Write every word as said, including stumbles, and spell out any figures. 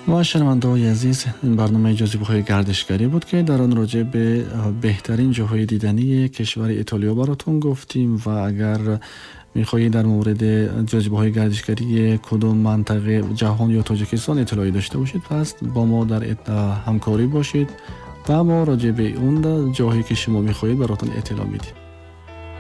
و شنونده‌های عزیز، این برنامه جاذبه‌های گردشگری بود که در آن راجع به بهترین جاهای دیدنی کشور ایتالیا براتون گفتیم. و اگر می‌خواهید در مورد جاذبه‌های گردشگری کدام منطقه جهان یا تاجیکستان اطلاعی داشته باشید، پس با ما در همکاری باشید و ما راجع به اون جاهایی که شما می‌خواهید براتون اطلاع میدیم.